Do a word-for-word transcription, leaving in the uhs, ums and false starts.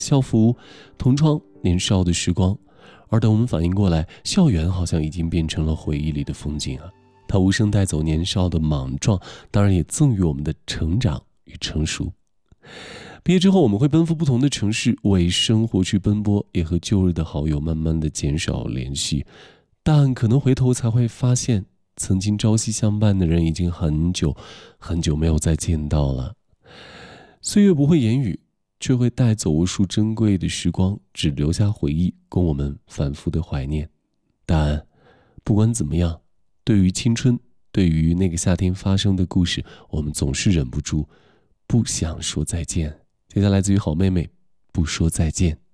校服、同窗、年少的时光。而等我们反应过来，校园好像已经变成了回忆里的风景啊。它无声带走年少的莽撞，当然也赠予我们的成长与成熟。毕业之后，我们会奔赴不同的城市，为生活去奔波，也和旧日的好友慢慢的减少联系。但可能回头才会发现，曾经朝夕相伴的人已经很久很久没有再见到了。岁月不会言语，却会带走无数珍贵的时光，只留下回忆供我们反复的怀念。但不管怎么样，对于青春，对于那个夏天发生的故事，我们总是忍不住不想说再见。接下来来自于好妹妹，不说再见。